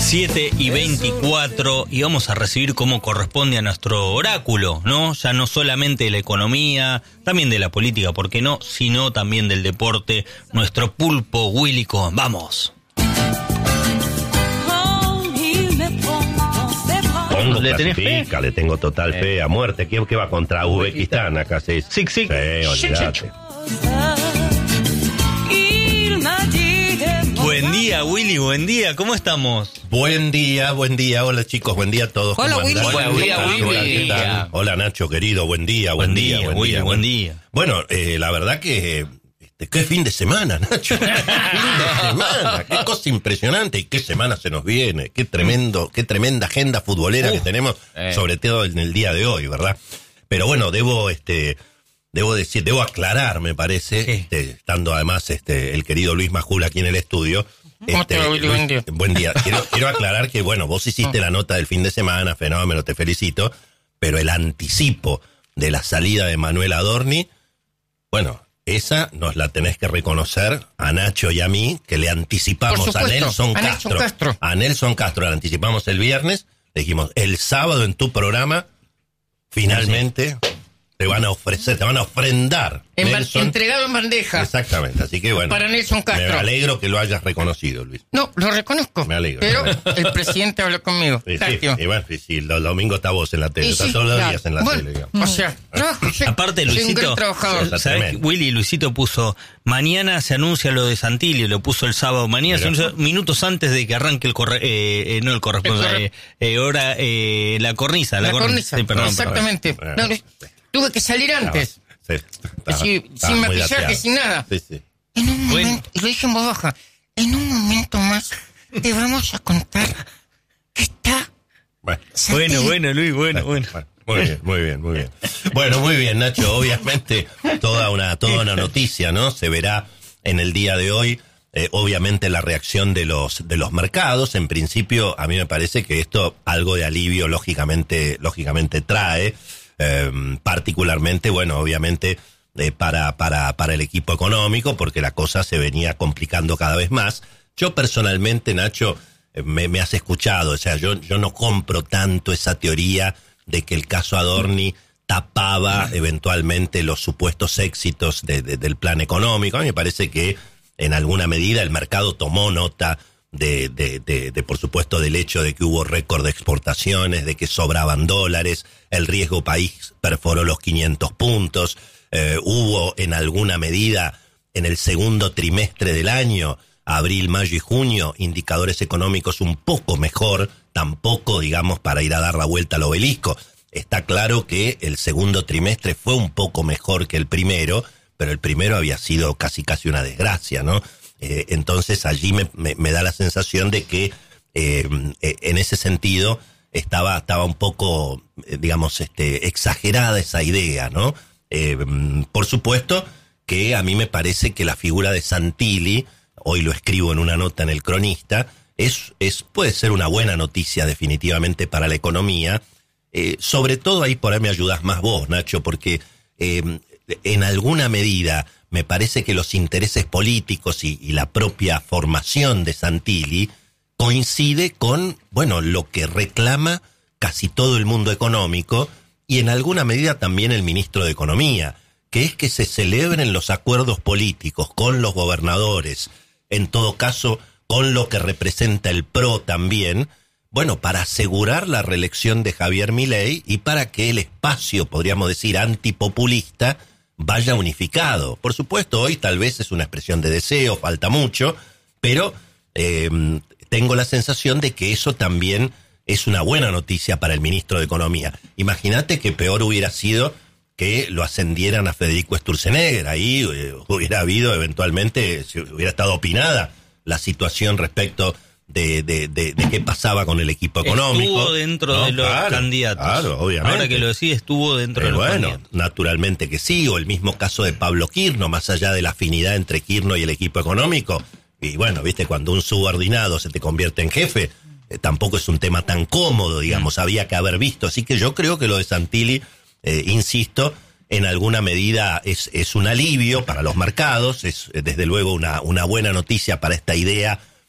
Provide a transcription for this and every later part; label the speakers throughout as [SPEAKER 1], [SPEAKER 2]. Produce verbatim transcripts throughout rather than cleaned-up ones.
[SPEAKER 1] siete y veinticuatro, y vamos a recibir como corresponde a nuestro oráculo, ¿no? Ya no solamente de la economía, también de la política, ¿por qué no? Sino también del deporte, nuestro pulpo Willy Cohen. ¡Vamos!
[SPEAKER 2] Congo clasifica, le tengo total
[SPEAKER 1] Eh.
[SPEAKER 2] fe a muerte. ¿Qué, qué va contra Uzbekistán acá? Sí,
[SPEAKER 1] Sí, sí.
[SPEAKER 2] sí, olvidate.
[SPEAKER 1] Buen día, Willy, buen día, ¿cómo estamos?
[SPEAKER 2] Buen día, buen día. Hola, chicos, buen día a todos.
[SPEAKER 3] Hola,
[SPEAKER 2] ¿Cómo
[SPEAKER 3] Willy.
[SPEAKER 2] andan?
[SPEAKER 1] Hola, Willy,
[SPEAKER 2] ¿Qué tal?
[SPEAKER 1] Willy.
[SPEAKER 2] ¿Qué tal? Hola, Nacho, querido, buen día, buen,
[SPEAKER 1] Buen
[SPEAKER 2] día,
[SPEAKER 1] día,
[SPEAKER 2] buen
[SPEAKER 1] Willy,
[SPEAKER 2] día.
[SPEAKER 1] buen día.
[SPEAKER 2] Bueno, eh, la verdad que... Este, qué fin de semana, Nacho. Qué fin de semana. Qué cosa impresionante. Y qué semana se nos viene. Qué tremendo, qué tremenda agenda futbolera
[SPEAKER 1] Uh,
[SPEAKER 2] que tenemos,
[SPEAKER 3] eh.
[SPEAKER 2] sobre todo en el día de hoy, ¿verdad? Pero bueno, debo, este, debo decir, debo aclarar, me parece,
[SPEAKER 1] Sí.
[SPEAKER 2] este, estando además, este, el querido Luis Majul aquí en el estudio.
[SPEAKER 3] ¿Cómo
[SPEAKER 2] Este,
[SPEAKER 3] te va, Willy?
[SPEAKER 2] Luis,
[SPEAKER 3] Buen día.
[SPEAKER 2] buen día. Quiero, quiero aclarar que, bueno, vos hiciste la nota del fin de semana, fenómeno, te felicito, pero el anticipo de la salida de Manuel Adorni, bueno, esa nos la tenés que reconocer a Nacho y a mí, que le anticipamos
[SPEAKER 3] Por
[SPEAKER 2] a
[SPEAKER 3] supuesto,
[SPEAKER 2] Nelson
[SPEAKER 3] a Nelson
[SPEAKER 2] Castro.
[SPEAKER 3] Castro.
[SPEAKER 2] A Nelson Castro le anticipamos el viernes, le dijimos, el sábado en tu programa, finalmente te van a ofrecer, te van a ofrendar.
[SPEAKER 3] En ban-
[SPEAKER 2] Nelson.
[SPEAKER 3] entregado en bandeja.
[SPEAKER 2] Exactamente, así que bueno.
[SPEAKER 3] Para Nelson Castro.
[SPEAKER 2] Me alegro que lo hayas reconocido, Luis.
[SPEAKER 3] No, lo reconozco.
[SPEAKER 2] Me alegro.
[SPEAKER 3] Pero el presidente habló conmigo.
[SPEAKER 2] Sí, sí,
[SPEAKER 3] Táctil.
[SPEAKER 2] y bueno, sí, sí, los domingos está vos en la tele,
[SPEAKER 3] Y
[SPEAKER 2] estás
[SPEAKER 3] sí,
[SPEAKER 2] todos los
[SPEAKER 3] claro.
[SPEAKER 2] días en la
[SPEAKER 3] Bueno,
[SPEAKER 2] tele, digamos.
[SPEAKER 3] O sea, trabajo, sí.
[SPEAKER 1] Aparte,
[SPEAKER 3] Soy un
[SPEAKER 1] Luisito,
[SPEAKER 3] gran trabajador.
[SPEAKER 2] Está
[SPEAKER 1] ¿sabes?
[SPEAKER 2] tremendo.
[SPEAKER 1] Willy, Luisito puso, mañana se anuncia lo de Santilli, lo puso el sábado, mañana se
[SPEAKER 2] Mirá.
[SPEAKER 1] anuncia minutos antes de que arranque el corre, eh, eh, no el corresponsal,
[SPEAKER 3] El
[SPEAKER 1] eh, eh, ahora, eh, la cornisa, la,
[SPEAKER 3] La cornisa.
[SPEAKER 1] Sí, perdón,
[SPEAKER 3] Exactamente.
[SPEAKER 2] perdón.
[SPEAKER 3] No, no, tuve que salir antes.
[SPEAKER 2] Sí, estaba-
[SPEAKER 3] Sí,
[SPEAKER 2] estaba
[SPEAKER 3] sin
[SPEAKER 2] muy
[SPEAKER 3] maquillaje,
[SPEAKER 2] dateado.
[SPEAKER 3] sin nada.
[SPEAKER 2] Sí, sí.
[SPEAKER 3] En un
[SPEAKER 1] Bueno.
[SPEAKER 3] momento, y lo dije en voz baja, en un momento más te vamos a contar que está
[SPEAKER 2] Bueno.
[SPEAKER 1] Bueno,
[SPEAKER 3] Santilli.
[SPEAKER 1] bueno, Luis, bueno, bueno.
[SPEAKER 2] Bueno, muy bien, muy bien, muy bien. Bueno, muy bien, Nacho. Obviamente, toda una, toda una noticia, ¿no? Se verá en el día de hoy, eh, obviamente, la reacción de los, de los mercados. En principio, a mí me parece que esto algo de alivio, lógicamente, lógicamente trae. Eh, particularmente, bueno, obviamente, eh, para, para, para el equipo económico, porque la cosa se venía complicando cada vez más. Yo personalmente, Nacho, eh, me, me has escuchado, o sea, yo, yo no compro tanto esa teoría de que el caso Adorni tapaba eventualmente los supuestos éxitos de, de, del plan económico. A mí me parece que en alguna medida el mercado tomó nota de, de, de, de por supuesto, del hecho de que hubo récord de exportaciones, de que sobraban dólares, el riesgo país perforó los quinientos puntos, eh, hubo en alguna medida en el segundo trimestre del año, abril, mayo y junio, indicadores económicos un poco mejor, tampoco, digamos, para ir a dar la vuelta al obelisco. Está claro que el segundo trimestre fue un poco mejor que el primero, pero el primero había sido casi casi una desgracia, ¿no? Eh, entonces allí me, me, me da la sensación de que eh, eh, en ese sentido estaba, estaba un poco, eh, digamos, este, exagerada esa idea, ¿no? Eh, por supuesto que a mí me parece que la figura de Santilli, hoy lo escribo en una nota en El Cronista, es, es, puede ser una buena noticia definitivamente para la economía. Eh, sobre todo ahí por ahí me ayudas más vos, Nacho, porque eh, en alguna medida me parece que los intereses políticos y, y la propia formación de Santilli coincide con, bueno, lo que reclama casi todo el mundo económico y en alguna medida también el ministro de Economía, que es que se celebren los acuerdos políticos con los gobernadores, en todo caso con lo que representa el P R O también, bueno, para asegurar la reelección de Javier Milei y para que el espacio, podríamos decir, antipopulista vaya unificado. Por supuesto, hoy tal vez es una expresión de deseo, falta mucho, pero eh, tengo la sensación de que eso también es una buena noticia para el ministro de Economía. Imagínate que peor hubiera sido que lo ascendieran a Federico Sturzenegger. Ahí eh, hubiera habido eventualmente, si hubiera estado opinada la situación respecto de, de, de, de qué pasaba con el equipo económico.
[SPEAKER 1] Estuvo dentro
[SPEAKER 2] ¿no?
[SPEAKER 1] de los
[SPEAKER 2] Claro,
[SPEAKER 1] candidatos.
[SPEAKER 2] Claro, obviamente.
[SPEAKER 1] Ahora que lo decís, estuvo dentro
[SPEAKER 2] Eh,
[SPEAKER 1] de los
[SPEAKER 2] bueno,
[SPEAKER 1] candidatos.
[SPEAKER 2] naturalmente que sí, o el mismo caso de Pablo Quirno, más allá de la afinidad entre Quirno y el equipo económico. Y bueno, viste, cuando un subordinado se te convierte en jefe, eh, tampoco es un tema tan cómodo, digamos, mm. había que haber visto. Así que yo creo que lo de Santilli, eh, insisto, en alguna medida es, es un alivio para los mercados, es desde luego una, una buena noticia para esta idea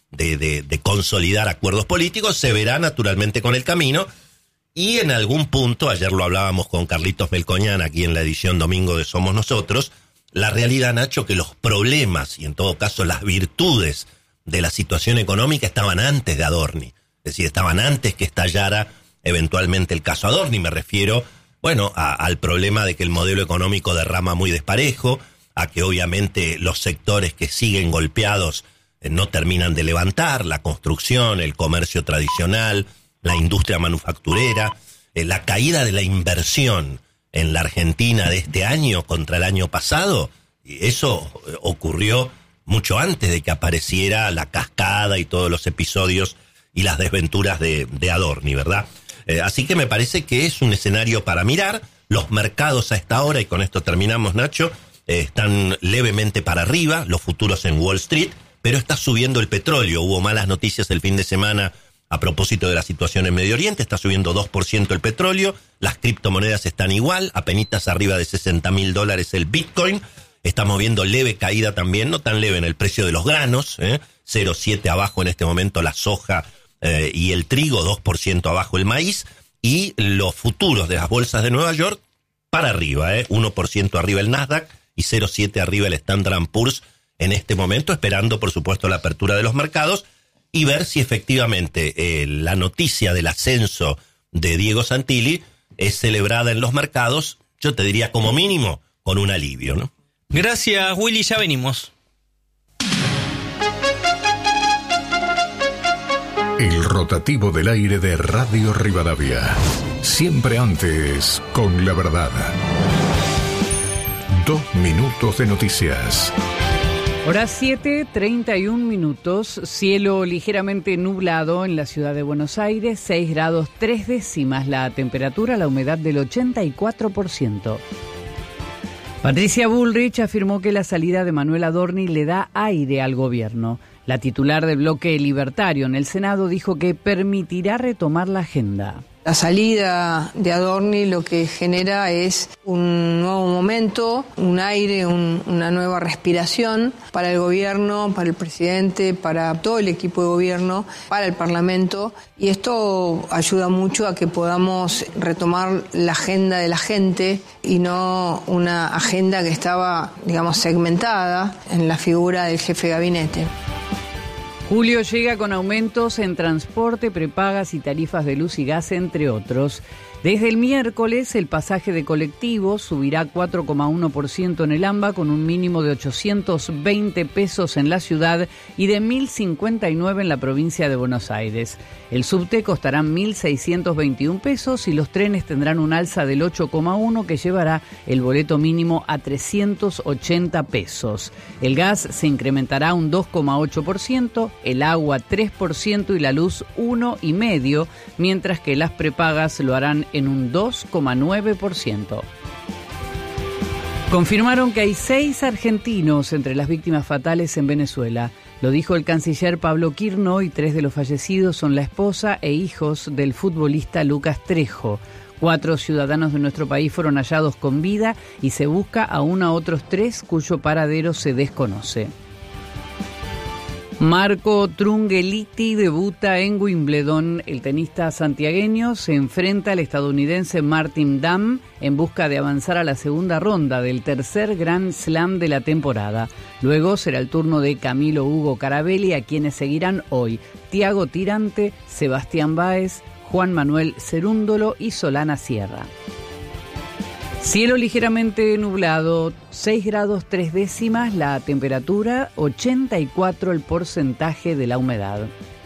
[SPEAKER 2] de, de, de consolidar acuerdos políticos, se verá naturalmente con el camino. Y en algún punto, ayer lo hablábamos con Carlitos Melcoñán aquí en la edición domingo de Somos Nosotros, la realidad, Nacho, que los problemas y en todo caso las virtudes de la situación económica estaban antes de Adorni. Es decir, estaban antes que estallara eventualmente el caso Adorni. Me refiero, bueno, a, al problema de que el modelo económico derrama muy desparejo, a que obviamente los sectores que siguen golpeados eh, no terminan de levantar, la construcción, el comercio tradicional, la industria manufacturera, eh, la caída de la inversión en la Argentina de este año contra el año pasado, y eso eh, ocurrió mucho antes de que apareciera la cascada y todos los episodios y las desventuras de, de Adorni, ¿verdad? Eh, así que me parece que es un escenario para mirar. Los mercados a esta hora, y con esto terminamos, Nacho, eh, están levemente para arriba, los futuros en Wall Street, pero está subiendo el petróleo. Hubo malas noticias el fin de semana a propósito de la situación en Medio Oriente, está subiendo dos por ciento el petróleo, las criptomonedas están igual, apenitas arriba de sesenta mil dólares el Bitcoin, estamos viendo leve caída también, no tan leve en el precio de los granos, ¿eh? cero coma siete abajo en este momento la soja eh, y el trigo, dos por ciento abajo el maíz, y los futuros de las bolsas de Nueva York para arriba, ¿eh? uno por ciento arriba el Nasdaq y cero coma siete arriba el Standard and Poor's en este momento, esperando por supuesto la apertura de los mercados, y ver si efectivamente eh, la noticia del ascenso de Diego Santilli es celebrada en los mercados, yo te diría como mínimo, con un alivio, ¿no?
[SPEAKER 1] Gracias, Willy, ya venimos.
[SPEAKER 4] El rotativo del aire de Radio Rivadavia. Siempre antes, con la verdad. Dos minutos de noticias.
[SPEAKER 5] Hora siete, treinta y un minutos, cielo ligeramente nublado en la ciudad de Buenos Aires, seis grados tres décimas la temperatura, la humedad del ochenta y cuatro por ciento. Patricia Bullrich afirmó que la salida de Manuel Adorni le da aire al gobierno. La titular del bloque libertario en el Senado dijo que permitirá retomar la agenda.
[SPEAKER 6] La salida de Adorni lo que genera es un nuevo momento, un aire, un, una nueva respiración para el gobierno, para el presidente, para todo el equipo de gobierno, para el Parlamento. Y esto ayuda mucho a que podamos retomar la agenda de la gente y no una agenda que estaba, digamos, segmentada en la figura del jefe de gabinete.
[SPEAKER 5] Julio llega con aumentos en transporte, prepagas y tarifas de luz y gas, entre otros. Desde el miércoles, el pasaje de colectivo subirá cuatro coma uno por ciento en el AMBA con un mínimo de ochocientos veinte pesos en la ciudad y de mil cincuenta y nueve en la provincia de Buenos Aires. El subte costará mil seiscientos veintiún pesos y los trenes tendrán un alza del ocho coma uno que llevará el boleto mínimo a trescientos ochenta pesos. El gas se incrementará un dos coma ocho por ciento, el agua tres por ciento y la luz uno coma cinco por ciento, mientras que las prepagas lo harán en un dos coma nueve por ciento. Confirmaron que hay seis argentinos entre las víctimas fatales en Venezuela. Lo dijo el canciller Pablo Quirno y tres de los fallecidos son la esposa e hijos del futbolista Lucas Trejo. Cuatro ciudadanos de nuestro país fueron hallados con vida y se busca aún a otros tres cuyo paradero se desconoce. Marco Trungelliti debuta en Wimbledon. El tenista santiagueño se enfrenta al estadounidense Martin Damm en busca de avanzar a la segunda ronda del tercer Grand Slam de la temporada. Luego será el turno de Camilo Hugo Carabelli, a quienes seguirán hoy Tiago Tirante, Sebastián Báez, Juan Manuel Cerúndolo y Solana Sierra. Cielo ligeramente nublado, seis grados tres décimas la temperatura, ochenta y cuatro el porcentaje de la humedad.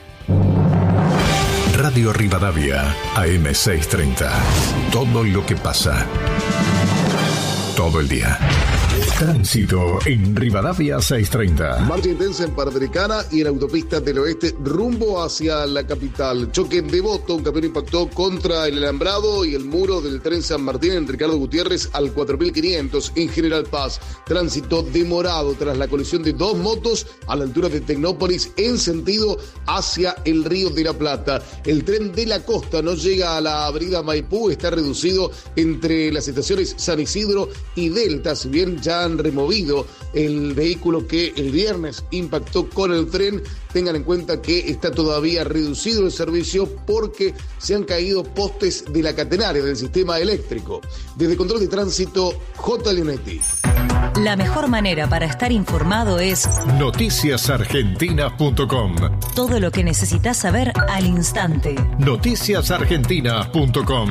[SPEAKER 4] Radio Rivadavia, A M seiscientos treinta. Todo lo que pasa. Todo el día. Tránsito en Rivadavia seiscientos treinta.
[SPEAKER 7] Marcha intensa en Panamericana y en Autopista del Oeste rumbo hacia la capital. Choque en Devoto, un camión impactó contra el alambrado y el muro del tren San Martín en Ricardo Gutiérrez al cuatro mil quinientos en General Paz. Tránsito demorado tras la colisión de dos motos a la altura de Tecnópolis en sentido hacia el Río de la Plata. El tren de la costa no llega a la avenida Maipú, está reducido entre las estaciones San Isidro y Delta, si bien ya han han removido el vehículo que el viernes impactó con el tren, tengan en cuenta que está todavía reducido el servicio porque se han caído postes de la catenaria del sistema eléctrico. Desde Control de Tránsito, J. Leonetti.
[SPEAKER 8] La mejor manera para estar informado es
[SPEAKER 4] noticias argentinas punto com.
[SPEAKER 8] Todo lo que necesitas saber al instante.
[SPEAKER 4] noticias argentinas punto com.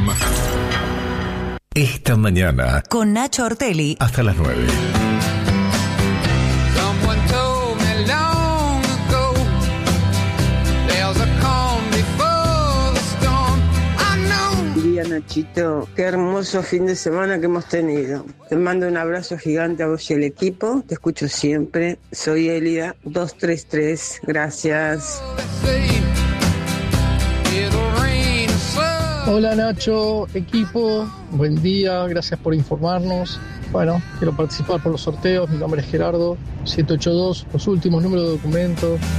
[SPEAKER 4] Esta mañana
[SPEAKER 8] Con Nacho Ortelli.
[SPEAKER 4] hasta las nueve.
[SPEAKER 9] Nachito, qué hermoso fin de semana que hemos tenido. Te mando un abrazo gigante a vos y al equipo. Te escucho siempre. Soy Elida dos tres tres. Gracias.
[SPEAKER 10] Hola Nacho, equipo. Buen día, gracias por informarnos. Bueno, quiero participar por los sorteos. Mi nombre es Gerardo. siete ocho dos, los últimos números de documentos.